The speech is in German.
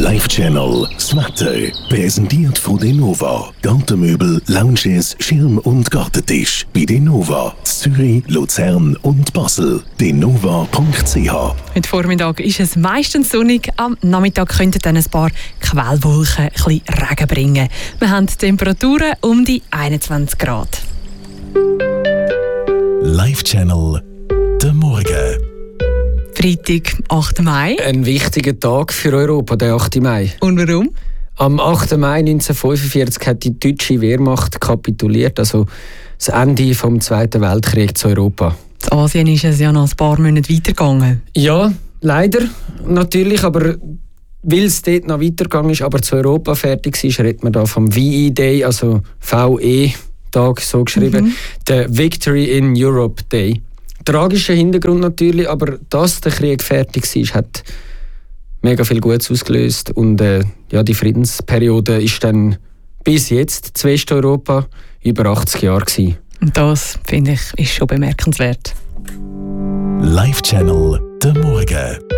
Live Channel, das Wetter, präsentiert von Denova. Gartenmöbel, Lounges, Schirm- und Gartentisch. Bei Denova, Zürich, Luzern und Basel. Denova.ch. Heute Vormittag ist es meistens sonnig. Am Nachmittag könnten dann ein paar Quellwolken ein bisschen Regen bringen. Wir haben Temperaturen um die 21 Grad. Live Channel, der Morgen. Freitag, 8. Mai. Ein wichtiger Tag für Europa, der 8. Mai. Und warum? Am 8. Mai 1945 hat die deutsche Wehrmacht kapituliert, also das Ende vom Zweiten Weltkrieg zu Europa. In Asien ist es ja noch ein paar Monate weitergegangen. Ja, leider, natürlich, aber weil es dort noch weitergegangen ist, aber zu Europa fertig ist, redet man da vom VE-Day, also VE-Tag so geschrieben, der Victory in Europe Day. Tragischer Hintergrund natürlich, aber dass der Krieg fertig war, hat mega viel Gutes ausgelöst und die Friedensperiode ist dann bis jetzt zu Westeuropa über 80 Jahre gewesen. Und das, finde ich, ist schon bemerkenswert. Live Channel, der Morgen.